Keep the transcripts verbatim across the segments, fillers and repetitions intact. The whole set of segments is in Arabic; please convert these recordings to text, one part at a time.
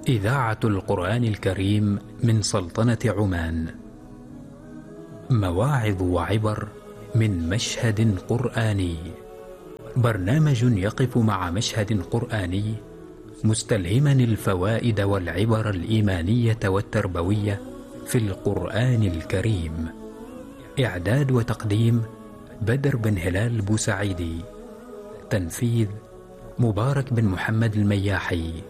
إذاعة القرآن الكريم من سلطنة عمان. مواعظ وعبر من مشهد قرآني. برنامج يقف مع مشهد قرآني مستلهما الفوائد والعبر الإيمانية والتربوية في القرآن الكريم. إعداد وتقديم بدر بن هلال بوسعيدي. تنفيذ مبارك بن محمد المياحي.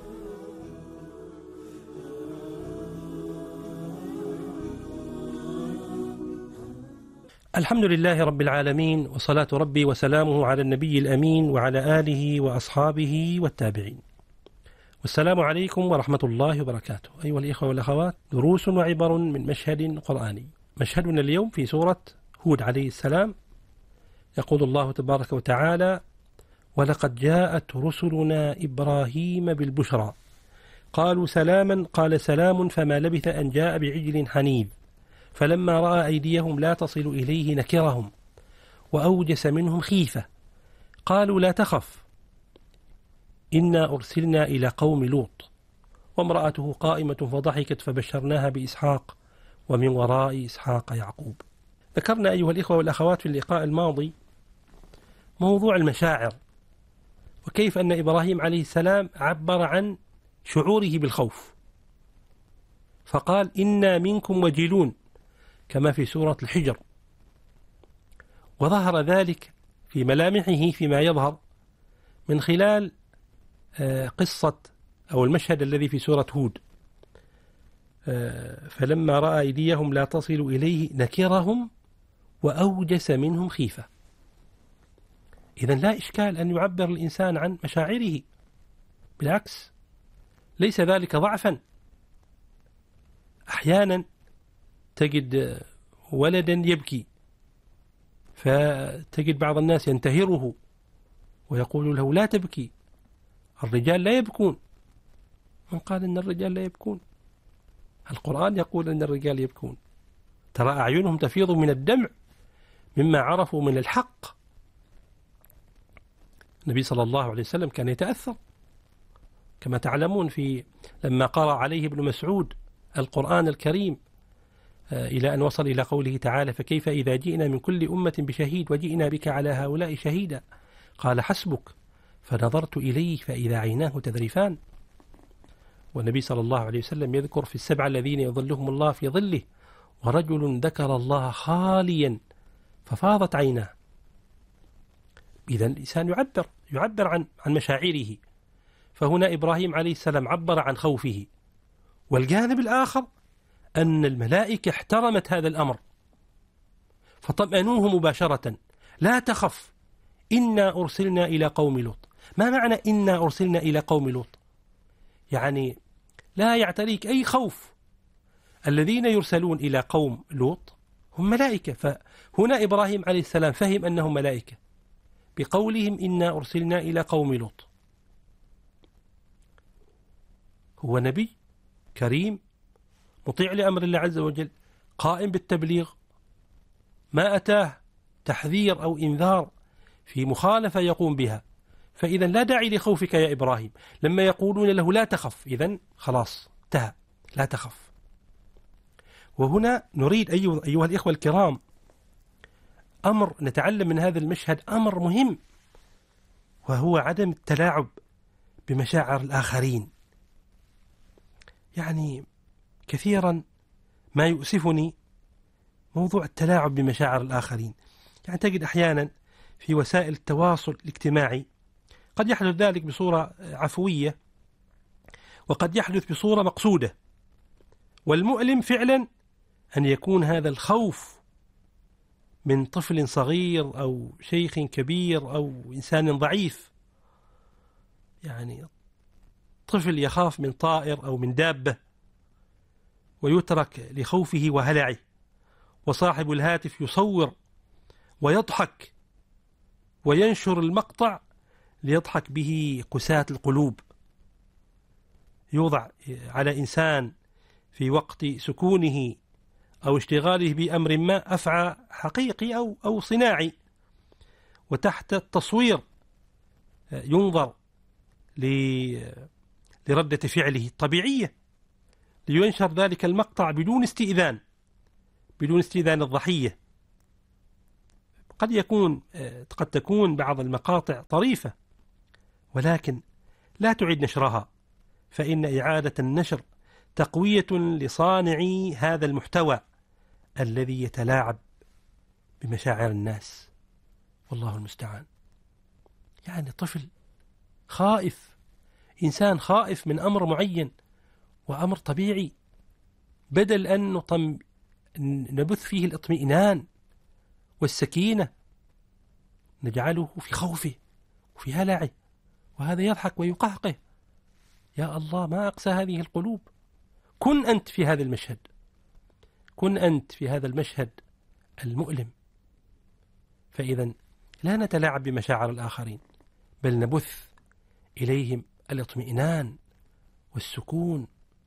الحمد لله رب العالمين، وصلاة ربي وسلامه على النبي الأمين وعلى آله وأصحابه والتابعين. والسلام عليكم ورحمة الله وبركاته. أيها الإخوة والأخوات، دروس وعبر من مشهد قرآني. مشهدنا اليوم في سورة هود عليه السلام. يقول الله تبارك وتعالى: ولقد جاءت رسلنا إبراهيم بالبشرى قالوا سلاما قال سلام فما لبث أن جاء بعجل حنيذ فلما رأى أيديهم لا تصل إليه نكرهم وأوجس منهم خيفة قالوا لا تخف إنا أرسلنا إلى قوم لوط وامرأته قائمة فضحكت فبشرناها بإسحاق ومن وراء إسحاق يعقوب. ذكرنا أيها الإخوة والأخوات في اللقاء الماضي موضوع المشاعر، وكيف أن إبراهيم عليه السلام عبر عن شعوره بالخوف فقال إنا منكم وجلون كما في سورة الحجر، وظهر ذلك في ملامحه فيما يظهر من خلال قصة أو المشهد الذي في سورة هود. فلما رأى أيديهم لا تصل إليه نكرهم وأوجس منهم خيفة. إذن لا إشكال أن يعبر الإنسان عن مشاعره، بالعكس ليس ذلك ضعفا. أحيانا تجد ولدا يبكي فتجد بعض الناس ينتهره ويقول له لا تبكي، الرجال لا يبكون. من قال إن الرجال لا يبكون؟ القرآن يقول إن الرجال يبكون. ترى أعينهم تفيض من الدمع مما عرفوا من الحق. النبي صلى الله عليه وسلم كان يتأثر كما تعلمون في لما قرأ عليه ابن مسعود القرآن الكريم إلى أن وصل إلى قوله تعالى: فكيف إذا جئنا من كل أمة بشهيد وجئنا بك على هؤلاء شهيدا قال حسبك فنظرت إليه فإذا عيناه تذرفان. والنبي صلى الله عليه وسلم يذكر في السبعة الذين يظلهم الله في ظله ورجل ذكر الله خاليا ففاضت عيناه. إذا الإنسان يعبر يعبر عن عن مشاعره. فهنا إبراهيم عليه السلام عبر عن خوفه، والجانب الآخر أن الملائكة احترمت هذا الأمر فطمأنوه مباشرة: لا تخف إنا أرسلنا إلى قوم لوط. ما معنى إنا أرسلنا إلى قوم لوط؟ يعني لا يعتريك أي خوف. الذين يرسلون إلى قوم لوط هم ملائكة، فهنا إبراهيم عليه السلام فهم أنهم ملائكة بقولهم إنا أرسلنا إلى قوم لوط. هو نبي كريم مطيع لأمر الله عز وجل، قائم بالتبليغ، ما أتاه تحذير أو إنذار في مخالفة يقوم بها، فإذا لا داعي لخوفك يا إبراهيم. لما يقولون له لا تخف إذن خلاص انتهى، لا تخف. وهنا نريد أيها الإخوة الكرام أمر نتعلم من هذا المشهد، أمر مهم، وهو عدم التلاعب بمشاعر الآخرين. يعني كثيرا ما يؤسفني موضوع التلاعب بمشاعر الآخرين. يعني تجد أحيانا في وسائل التواصل الاجتماعي قد يحدث ذلك بصورة عفوية وقد يحدث بصورة مقصودة، والمؤلم فعلا أن يكون هذا الخوف من طفل صغير أو شيخ كبير أو إنسان ضعيف. يعني طفل يخاف من طائر أو من دابة ويترك لخوفه وهلعه، وصاحب الهاتف يصور ويضحك وينشر المقطع ليضحك به قساة القلوب. يوضع على إنسان في وقت سكونه أو اشتغاله بأمر ما، أفعى حقيقي أو أو صناعي، وتحت التصوير ينظر لردة فعله الطبيعية، لينشر ذلك المقطع بدون استئذان بدون استئذان الضحية. قد يكون قد تكون بعض المقاطع طريفة، ولكن لا تعد نشرها، فإن إعادة النشر تقوية لصانعي هذا المحتوى الذي يتلاعب بمشاعر الناس، والله المستعان. يعني طفل خائف، إنسان خائف من أمر معين وأمر طبيعي، بدل أن نطم نبث فيه الاطمئنان والسكينة نجعله في خوفه وفي هلعه، وهذا يضحك ويقهقه. يا الله، ما أقسى هذه القلوب. كن أنت في هذا المشهد، كن أنت في هذا المشهد المؤلم. فإذا لا نتلاعب بمشاعر الآخرين، بل نبث إليهم الاطمئنان والسكون.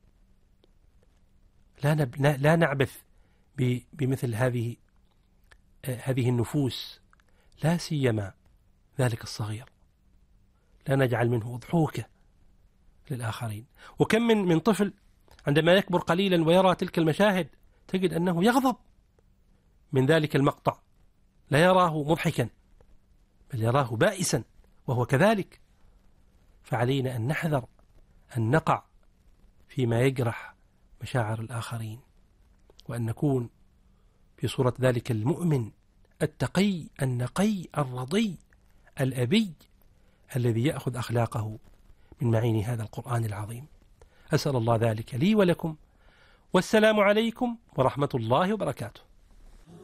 لا نب... لا نعبث ب... بمثل هذه هذه النفوس، لا سيما ذلك الصغير. لا نجعل منه أضحوكة للآخرين. وكم من من طفل عندما يكبر قليلا ويرى تلك المشاهد تجد أنه يغضب من ذلك المقطع، لا يراه مضحكا بل يراه بائسا، وهو كذلك. فعلينا أن نحذر أن نقع فيما يجرح مشاعر الآخرين، وأن نكون في صورة ذلك المؤمن التقي النقي الرضي الأبي الذي يأخذ أخلاقه من معين هذا القرآن العظيم. أسأل الله ذلك لي ولكم، والسلام عليكم ورحمة الله وبركاته.